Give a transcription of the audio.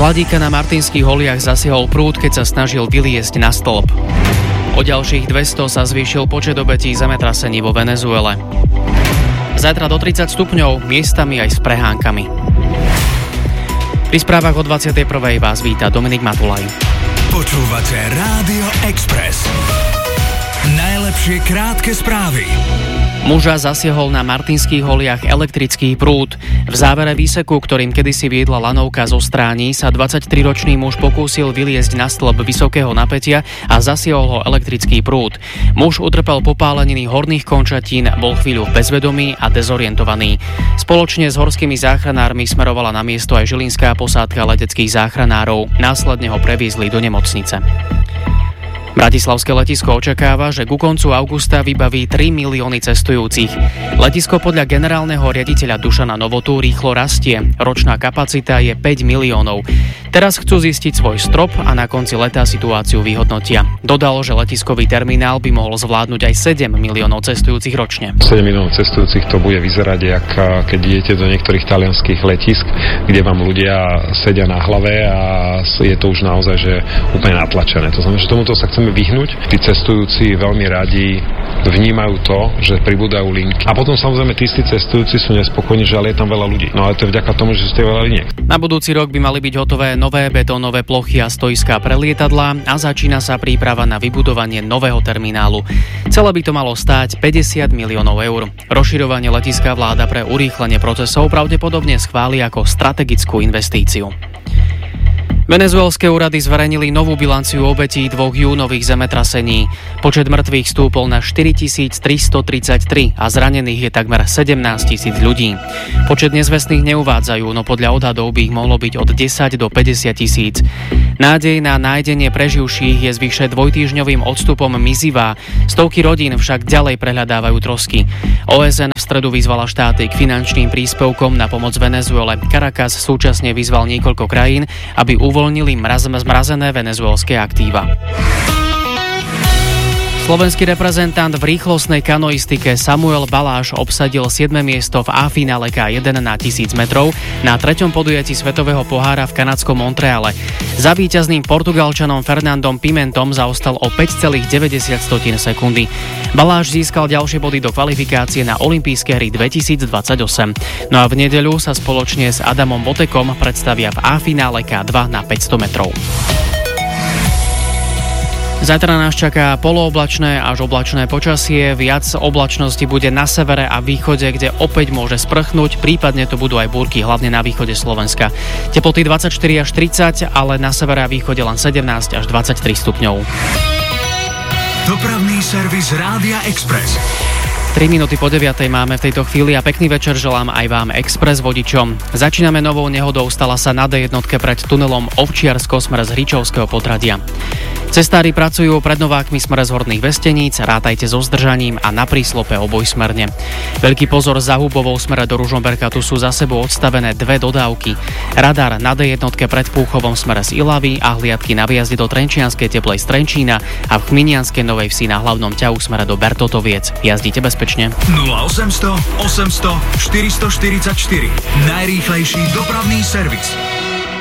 Mladíka na Martinských holiach zasiahol prúd, keď sa snažil vyliezť na stĺp. O ďalších 200 sa zvýšil počet obetí zemetrasení vo Venezuele. Zajtra do 30 stupňov, miestami aj s prehánkami. Pri správach o 21. vás víta Dominik Matulaj. Počúvate Rádio Express. Najlepšie krátke správy. Muža zasiahol na Martinských holiach elektrický prúd. V závere výseku, ktorým kedysi viedla lanovka zo Strání, sa 23-ročný muž pokúsil vyliezť na stĺp vysokého napätia a zasiahol ho elektrický prúd. Muž utrpel popáleniny horných končatín, bol chvíľu v bezvedomí a dezorientovaný. Spoločne s horskými záchranármi smerovala na miesto aj žilinská posádka leteckých záchranárov. Následne ho previezli do nemocnice. Bratislavské letisko očakáva, že ku koncu augusta vybaví 3 milióny cestujúcich. Letisko podľa generálneho riaditeľa Dušana Novotu rýchlo rastie. Ročná kapacita je 5 miliónov. Teraz chcú zistiť svoj strop a na konci leta situáciu vyhodnotia. Dodal, že letiskový terminál by mohol zvládnuť aj 7 miliónov cestujúcich ročne. 7 miliónov cestujúcich to bude vyzerať, jak keď idete do niektorých talianských letisk, kde vám ľudia sedia na hlave a je to už naozaj že úplne natlačené. To znamená, že tomuto sa chceme vyhnúť. Tí cestujúci veľmi radi vnímajú to, že pribúdajú linky. A potom samozrejme tí cestujúci sú nespokojní, že ale je tam veľa ľudí. No ale to je vďaka tomu, že ste veľa liniek. Na budúci rok by mali byť hotové nové betónové plochy a stojiská pre lietadlá a začína sa príprava na vybudovanie nového terminálu. Celé by to malo stáť 50 miliónov eur. Rozširovanie letiska vláda pre urýchlenie procesov pravdepodobne schváli ako strategickú investíciu. Venezuelské úrady zverejnili novú bilanciu obetí 2 júnových zemetrasení. Počet mŕtvych stúpol na 4333 a zranených je takmer 17 000 ľudí. Počet nezvestných neuvádzajú, no podľa odhadov by ich mohlo byť od 10 do 50 000. Nádej na nájdenie preživších je s vyše dvojtýždňovým odstupom mizivá. Stovky rodín však ďalej prehľadávajú trosky. OSN v stredu vyzvala štáty k finančným príspevkom na pomoc Venezuele. Caracas súčasne vyzval niekoľko krajín, aby uvoľnili zmrazené venezuelské aktíva. Slovenský reprezentant v rýchlostnej kanoistike Samuel Baláš obsadil 7. miesto v A-finále K1 na 1000 metrov na 3. podujatí Svetového pohára v kanadskom Montreale. Za víťazným Portugalčanom Fernandom Pimentom zaostal o 5,90 sekundy. Baláš získal ďalšie body do kvalifikácie na olympijské hry 2028. No a v nedeľu sa spoločne s Adamom Botekom predstavia v A-finále K2 na 500 metrov. Zajtra nás čaká polooblačné až oblačné počasie, viac oblačnosti bude na severe a východe, kde opäť môže sprchnúť, prípadne to budú aj búrky, hlavne na východe Slovenska. Teploty 24 až 30, ale na severe a východe len 17 až 23 stupňov. Dopravný servis Rádia Express. 3 minúty po 9 máme v tejto chvíli a pekný večer želám aj vám Express vodičom. Začíname novou nehodou, stala sa na D1 pred tunelom Ovčiarsko smer z Hričovského Podradia. Cestári pracujú pred Novákmi smer z Horných Vesteníc, rátajte so zdržaním a na príslope obojsmerne. Veľký pozor za Hubovou smere do Ružomberka, tu sú za sebou odstavené 2 dodávky. Radar na D1 pred Púchovom smere z Ilavy a hliadky na výjazde do Trenčianskej Teplej z Trenčína a v Chminianskej Novej Vsi na hlavnom ťahu smere do Bertotoviec. Jazdite bezpečne. 0800 800 444. Najrýchlejší dopravný servis.